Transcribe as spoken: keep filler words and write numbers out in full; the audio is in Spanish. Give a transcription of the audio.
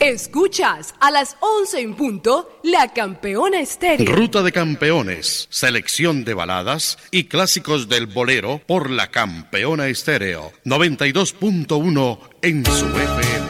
Escuchas a las once en punto La Campeona Estéreo. Ruta de Campeones, selección de baladas y clásicos del bolero por La Campeona Estéreo, noventa y dos punto uno en su F M.